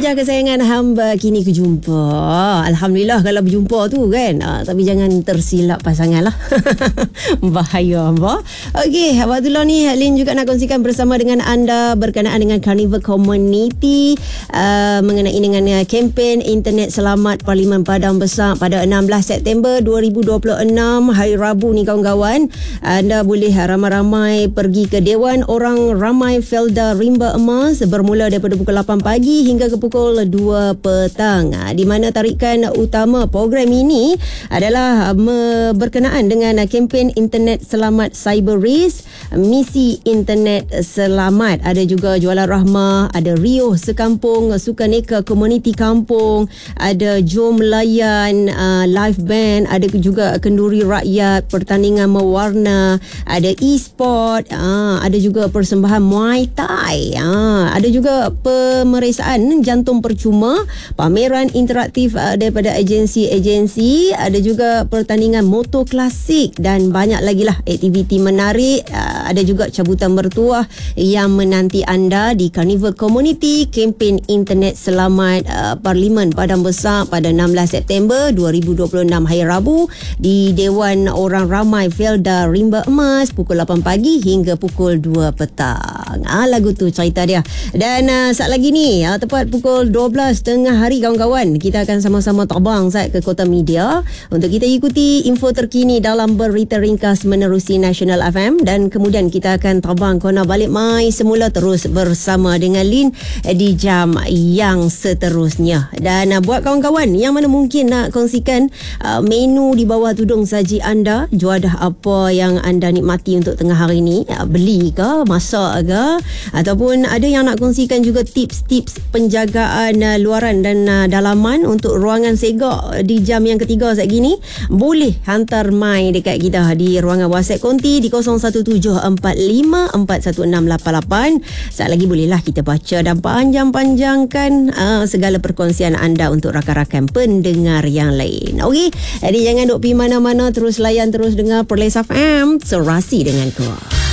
Wajah kesayangan hamba kini kejumpa. Alhamdulillah kalau berjumpa tu kan. Tapi jangan tersilap pasangan lah. Bahaya hamba. Okey, waktulah ni Lin juga nak kongsikan bersama dengan anda berkenaan dengan Carnival Community mengenai dengan kempen Internet Selamat Parlimen Padang Besar pada 16 September 2026 hari Rabu ni kawan-kawan. Anda boleh ramai-ramai pergi ke Dewan Orang Ramai Felda Rimba Emas bermula daripada pukul 8 pagi hingga ke pukul 2 petang. Di mana tarikan utama program ini adalah berkenaan dengan kempen Internet Selamat Cyber Race, misi Internet Selamat. Ada juga Jualan Rahmah, ada Rio Sekampung, Sukaneka Komuniti Kampung, ada Jom Layan live band, ada juga kenduri rakyat, pertandingan mewarna, ada e-sport, ada juga persembahan Muay Thai, ada juga pemeriksaan jantung percuma, pameran interaktif daripada agensi-agensi, ada juga pertandingan motor klasik dan banyak lagi lah aktiviti menarik. Ada juga cabutan bertuah yang menanti anda di Carnival Community kempen Internet Selamat Parlimen Padang Besar pada 16 September 2026 hari Rabu di Dewan Orang Ramai Felda Rimba Emas pukul 8 pagi hingga pukul 2 petang. Lagu tu cerita dia. Dan saat lagi ni tepat pukul 12 tengah hari kawan-kawan, kita akan sama-sama terbang ke Kota Media untuk kita ikuti info terkini dalam berita ringkas menerusi National FM, dan kemudian kita akan terbang kona balik mai semula terus bersama dengan Lin di jam yang seterusnya. Dan buat kawan-kawan yang mana mungkin nak kongsikan menu di bawah tudung saji anda, juadah apa yang anda nikmati untuk tengah hari ni, beli ke, masak ke, ataupun ada yang nak kongsikan juga tips-tips penjagaan luaran dan dalaman untuk ruangan segak di jam yang ketiga saat gini, boleh hantar mai dekat kita di ruangan WhatsApp konti di 0175411688. Saat lagi bolehlah kita baca dan panjang-panjangkan segala perkongsian anda untuk rakan-rakan pendengar yang lain. Okey, jadi jangan duk pergi mana-mana, terus layan, terus dengar Perlis FM, serasi dengan kau.